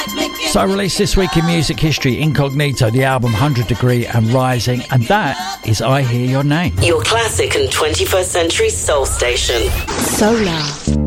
So released this week in music history, Incognito, the album 100 Degree and Rising, and that is I Hear Your Name. Your classic and 21st century soul station. Solar.